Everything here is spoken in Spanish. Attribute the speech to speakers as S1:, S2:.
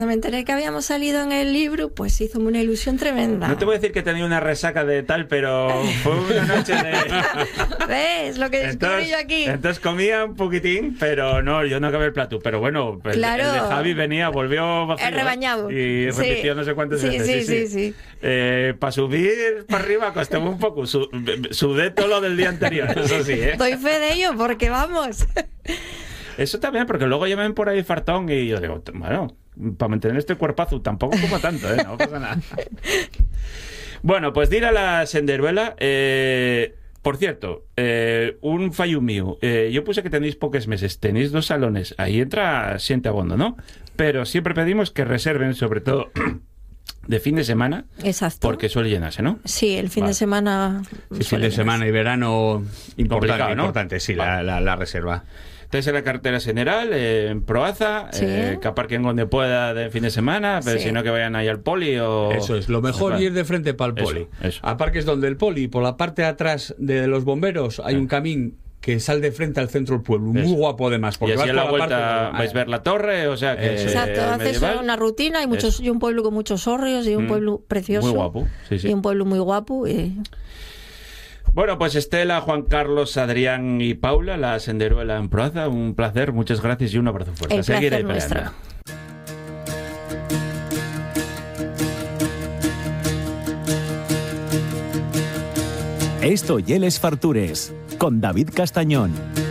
S1: Me enteré que habíamos salido en el libro, pues hizo una ilusión tremenda.
S2: No te voy a decir que tenía una resaca de tal, pero fue una noche de...
S1: ¿Ves? Lo que descubrí yo aquí.
S2: Entonces comía un poquitín, pero no, yo no acabé el plato. Pero bueno,
S1: claro.
S2: El de Javi volvió vacío.
S1: Rebañado.
S2: Y repitió no sé cuántas veces.
S1: Sí.
S2: Para subir para arriba costó un poco. Sudé todo lo del día anterior, eso sí, ¿eh?
S1: Doy fe de ello, porque vamos...
S2: Eso también, porque luego ya me ven por ahí fartón y yo digo, bueno, para mantener este cuerpazo tampoco como tanto, ¿eh? No pasa nada. Bueno, pues dir a la senderuela, por cierto, un fallo mío. Yo puse que tenéis pocos meses, tenéis 2 salones, ahí entra siente abondo, ¿no? Pero siempre pedimos que reserven, sobre todo de fin de semana.
S1: Exacto.
S2: Porque suele llenarse, ¿no?
S1: Sí, el fin de semana.
S3: Sí, fin de semana y verano
S2: complicado, ¿no?
S3: Importante, sí, la reserva.
S2: Entonces en la carretera general, en Proaza,
S1: sí.
S2: Que aparquen donde pueda de fin de semana, pero
S1: sí.
S2: si no que vayan ahí al poli o...
S3: Eso es, lo mejor ir de frente para el poli.
S2: Eso.
S3: Aparques donde el poli, por la parte de atrás de los bomberos hay un camín que sale de frente al centro del pueblo, muy guapo además.
S2: Porque y así a la vuelta vais a ver la torre, o sea que...
S1: Exacto, haces una rutina, y un pueblo con muchos hórreos y un pueblo precioso.
S2: Muy guapo, sí.
S1: Y un pueblo muy guapo
S2: Bueno, pues Estela, Juan Carlos, Adrián y Paula, la senderuela en Proaza, un placer, muchas gracias y un abrazo fuerte.
S1: El placer nuestro.
S4: Esto y Les Fartures, con David Castañón.